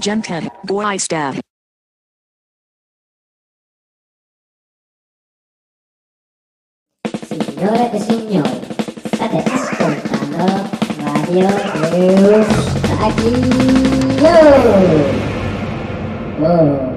Gen 10, Boy Staff. Signore e signori, state ascoltando Radio Eustachio. Oh.